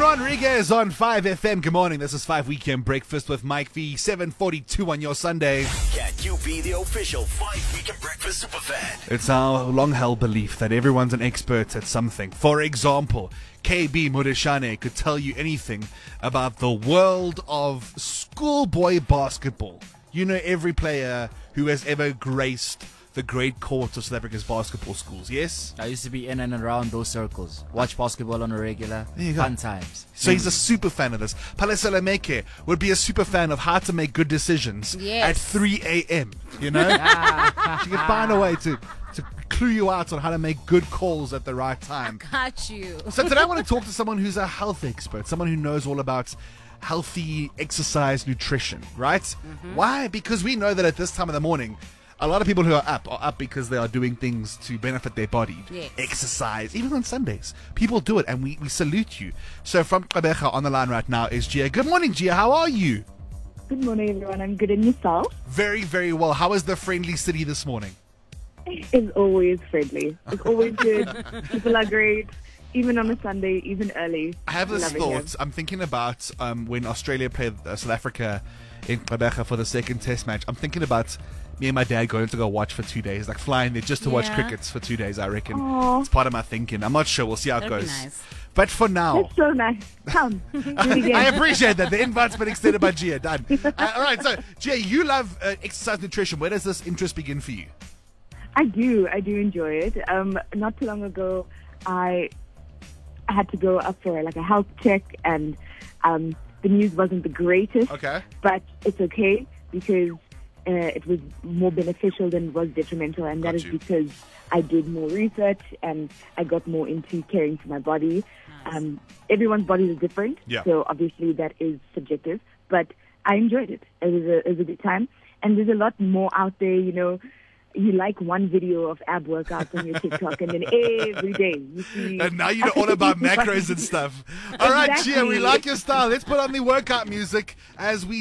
Rodriguez on 5FM. Good morning. This is 5 Weekend Breakfast with Mike V. 7:42 on your Sunday. Can you be the official 5 Weekend Breakfast superfan? It's our long-held belief that everyone's an expert at something. For example, KB Mureshane could tell you anything about the world of schoolboy basketball. You know every player who has ever graced the great courts of South Africa's basketball schools, yes? I used to be in and around those circles. Watch basketball on a regular. There you go. Fun times. So he's a super fan of this. Palesela Meke would be a super fan of how to make good decisions at 3 a.m., you know? She can find a way to clue you out on how to make good calls at the right time. Got you. So today I want to talk to someone who's a health expert, someone who knows all about healthy exercise, nutrition, right? Mm-hmm. Why? Because we know that at this time of the morning, a lot of people who are up because they are doing things to benefit their body. Yes. Exercise, even on Sundays. People do it, and we salute you. So from Gqeberha on the line right now is Gia. Good morning, Gia. How are you? Good morning, everyone. I'm good. And yourself? Very, very well. How is the friendly city this morning? It's always friendly. It's always good. People are great. Even on a Sunday, even early. I have this Love it thought. here. I'm thinking about when Australia played South Africa in Gqeberha for the second test match. I'm thinking about me and my dad going to go watch for 2 days, like flying there just to watch Yeah. crickets for 2 days, I reckon. Aw. It's part of my thinking. I'm not sure. We'll see how it That'd be goes. nice. But for now, That's so nice. Come. Do it I again. appreciate that. The invite's been extended by Gia. Done. All right, so Gia, you love exercise nutrition. Where does this interest begin for you? I do enjoy it. Not too long ago, I had to go up for like a health check, and the news wasn't the greatest. Okay. But it's okay because it was more beneficial than it was detrimental, and that Got is you. because I did more research and I got more into caring for my body. Everyone's body is different, Yeah. so obviously that is subjective. But I enjoyed it. It was a good time, and there's a lot more out there. You know, you like one video of ab workouts on your TikTok, and then every day you see. And now you know all about macros and stuff. All right, Gia, we Exactly. like your style. Let's put on the workout music as we